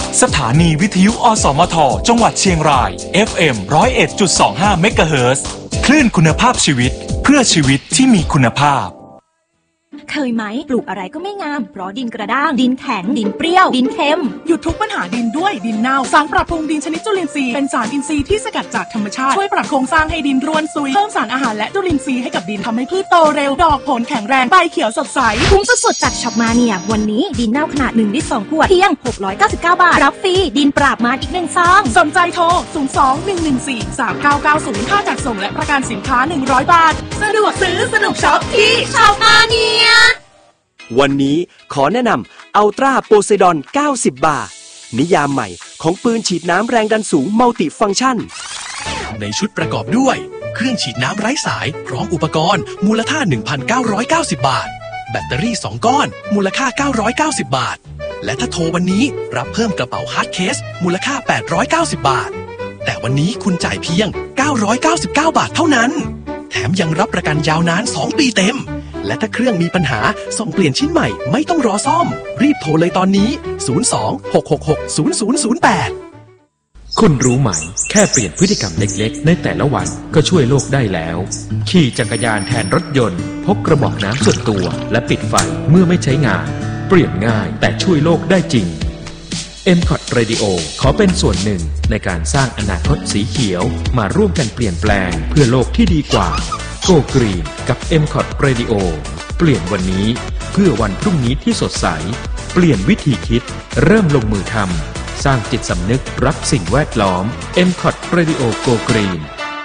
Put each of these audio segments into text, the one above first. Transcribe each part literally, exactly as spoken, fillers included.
สถานีวิทยุอสมทจังหวัดเชียงราย เอฟ เอ็ม หนึ่งศูนย์เอ็ดจุดสองห้า เมกะเฮิรตซ์คลื่นคุณภาพชีวิตเพื่อชีวิตที่มีคุณภาพเคยไหมปลูกอะไรก็ไม่งามเพราะดินกระด้างดินแข็งดินเปรี้ยวดินเค็มหยุดทุกปัญหาดินด้วยดินเน่าสารปรับปรุงดินชนิดจุลินทรีย์เป็นสารอินทรีย์ที่สกัดจากธรรมชาติช่วยปรับโครงสร้างให้ดินร่วนซุยเพิ่มสารอาหารและจุลินทรีย์ให้กับดินทำให้พืชโตเร็วดอกผลแข็งแรงใบเขียวสดใสคุ้มสุดๆจากช็อปมาเนียวันนี้ดินเน่าขนาดหนึ่งลิตรสองขวดเพียงหกร้อยเก้าสิบเก้าบาทรับฟรีดินปราบมารอีกหนึ่งซองสนใจโทรศูนย์ สอง หนึ่ง หนึ่ง สี่ สาม เก้า เก้า ศูนย์ค่าจัดส่งและประกันสินค้าหนึ่งร้อยบาทสะดวกซื้อสนุกช็อปที่ช็อปมาเนียวันนี้ขอแนะนำอัลตราโพไซดอนเก้าสิบบาร์นิยามใหม่ของปืนฉีดน้ำแรงดันสูงมัลติฟังก์ชันในชุดประกอบด้วยเครื่องฉีดน้ำไร้สายพร้อมอุปกรณ์มูลค่า หนึ่งพันเก้าร้อยเก้าสิบ บาทแบตเตอรี่สองก้อนมูลค่าเก้าร้อยเก้าสิบบาทและถ้าโทรวันนี้รับเพิ่มกระเป๋าฮาร์ดเคสมูลค่าแปดร้อยเก้าสิบบาทแต่วันนี้คุณจ่ายเพียงเก้าร้อยเก้าสิบเก้าบาทเท่านั้นแถมยังรับประกันยาวนานสองปีเต็มและถ้าเครื่องมีปัญหาส่งเปลี่ยนชิ้นใหม่ไม่ต้องรอซ่อมรีบโทรเลยตอนนี้ศูนย์ สอง หก หก หก ศูนย์ ศูนย์ ศูนย์ แปดคุณรู้ไหมแค่เปลี่ยนพฤติกรรมเล็กๆในแต่ละวันก็ช่วยโลกได้แล้วขี่จักรยานแทนรถยนต์พกกระบอกน้ำส่วนตัวและปิดไฟเมื่อไม่ใช้งานเปลี่ยนง่ายแต่ช่วยโลกได้จริง เอ็ม คอท Radio ขอเป็นส่วนหนึ่งในการสร้างอนาคตสีเขียวมาร่วมกันเปลี่ยนแปลงเพื่อโลกที่ดีกว่าGo Green กับ เอ็ม คอท Radio เปลี่ยนวันนี้เพื่อวันพรุ่งนี้ที่สดใสเปลี่ยนวิธีคิดเริ่มลงมือทำสร้างจิตสำนึกรักสิ่งแวดล้อม เอ็ม คอท Radio Go Green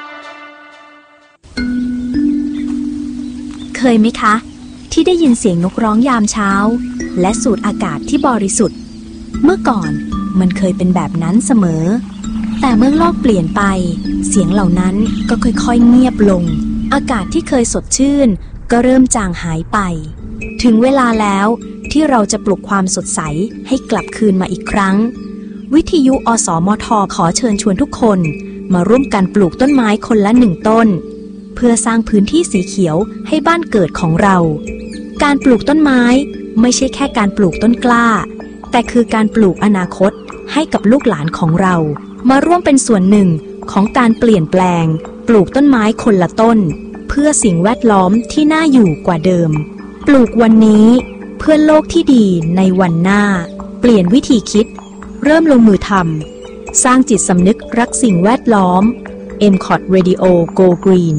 เคยไหมคะที่ได้ยินเสียงนกร้องยามเช้าและสูดอากาศที่บริสุทธิ์เมื่อก่อนมันเคยเป็นแบบนั้นเสมอแต่เมื่อโลกเปลี่ยนไปเสียงเหล่านั้นก็ค่อยๆเงียบลงอากาศที่เคยสดชื่นก็เริ่มจางหายไปถึงเวลาแล้วที่เราจะปลุกความสดใสให้กลับคืนมาอีกครั้งวิทยุอสมทขอเชิญชวนทุกคนมาร่วมกันปลูกต้นไม้คนละหนึ่งต้นเพื่อสร้างพื้นที่สีเขียวให้บ้านเกิดของเราการปลูกต้นไม้ไม่ใช่แค่การปลูกต้นกล้าแต่คือการปลูกอนาคตให้กับลูกหลานของเรามาร่วมเป็นส่วนหนึ่งของการเปลี่ยนแปลงปลูกต้นไม้คนละต้นเพื่อสิ่งแวดล้อมที่น่าอยู่กว่าเดิมปลูกวันนี้เพื่อโลกที่ดีในวันหน้าเปลี่ยนวิธีคิดเริ่มลงมือทำสร้างจิตสำนึกรักสิ่งแวดล้อม เอ็ม คอท Radio Go Green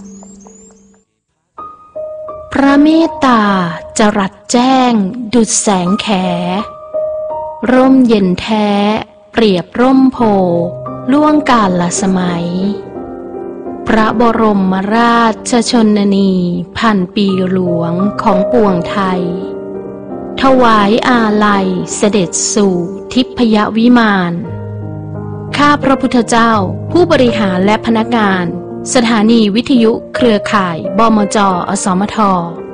พระเมตตาจรัสแจ้งดุจแสงแขร่มเย็นแท้เปรียบร่มโพล่วงกาลสมัยพระบรมราชชนนีพันปีหลวงของปวงไทยถวายอาลัยเสด็จสู่ทิพยวิมานข้าพระพุทธเจ้าผู้บริหารและพนักงานสถานีวิทยุเครือข่ายบมจ.อสมท